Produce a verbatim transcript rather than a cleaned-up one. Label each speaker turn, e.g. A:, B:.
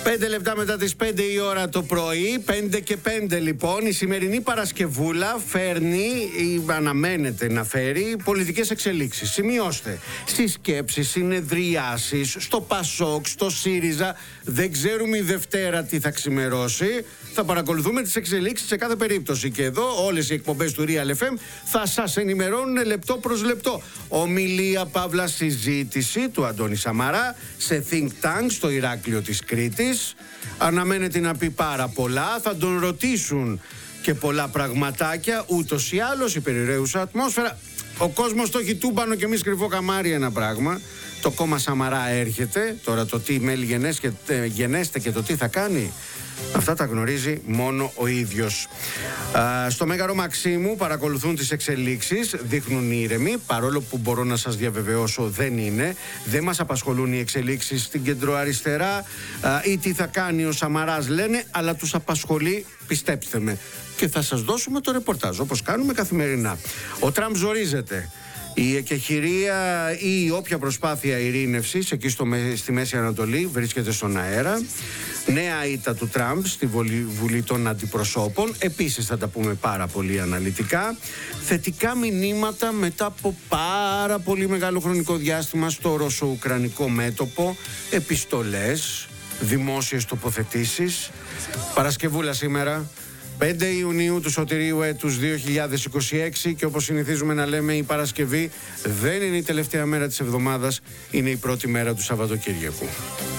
A: Πέντε λεπτά μετά τις πέντε η ώρα το πρωί, πέντε και πέντε λοιπόν, η σημερινή Παρασκευούλα φέρνει, ή αναμένεται να φέρει, πολιτικές εξελίξεις. Σημειώστε, στις σκέψεις, συνεδριάσεις, στο Πασόκ, στο ΣΥΡΙΖΑ, δεν ξέρουμε η Δευτέρα τι θα ξημερώσει. Θα παρακολουθούμε τις εξελίξεις σε κάθε περίπτωση. Και εδώ όλες οι εκπομπές του Real εφ εμ θα σας ενημερώνουν λεπτό προς λεπτό. Ομιλία παύλα συζήτηση του Αντώνη Σαμαρά σε Think Tank στο Ηράκλειο της Κρήτης. Αναμένεται να πει πάρα πολλά. Θα τον ρωτήσουν και πολλά πραγματάκια. Ούτως ή άλλως η περιραίουσα ατμόσφαιρα. Ο κόσμος το έχει τούμπανο και εμείς κρυφό καμάρι ένα πράγμα. Το κόμμα Σαμαρά έρχεται. Τώρα το τι μέλη γενέστε και το τι θα κάνει, αυτά τα γνωρίζει μόνο ο ίδιος. Α, στο Μέγαρο Μαξίμου παρακολουθούν τις εξελίξεις, δείχνουν ήρεμοι, παρόλο που μπορώ να σας διαβεβαιώσω δεν είναι. Δεν μας απασχολούν οι εξελίξεις στην κεντροαριστερά α, ή τι θα κάνει ο Σαμαράς λένε, αλλά τους απασχολεί, πιστέψτε με. Και θα σας δώσουμε το ρεπορτάζ, όπως κάνουμε καθημερινά. Ο Τραμπ ζορίζεται. Η εκεχηρία ή όποια προσπάθεια ειρήνευσης εκεί στο, στη Μέση Ανατολή βρίσκεται στον αέρα. Νέα ήττα του Τραμπ στη Βουλή, Βουλή των Αντιπροσώπων. Επίσης θα τα πούμε πάρα πολύ αναλυτικά. Θετικά μηνύματα μετά από πάρα πολύ μεγάλο χρονικό διάστημα στο ρωσο-ουκρανικό μέτωπο. Επιστολές, δημόσιες τοποθετήσεις. Παρασκευούλα σήμερα, πέντε Ιουνίου του σωτηρίου έτους δύο χιλιάδες είκοσι έξι, και όπως συνηθίζουμε να λέμε, η Παρασκευή δεν είναι η τελευταία μέρα της εβδομάδας, είναι η πρώτη μέρα του Σαββατοκύριακου.